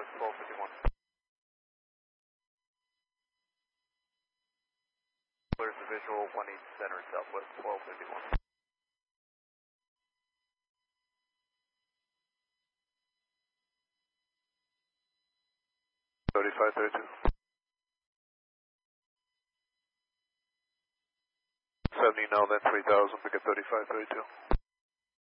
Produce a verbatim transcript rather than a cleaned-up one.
Southwest twelve fifty-one. Clear for visual, one eight center, Southwest twelve fifty-one. thirty-five thirty-two. seventy now, then three thousand, pick up thirty-five thirty-two.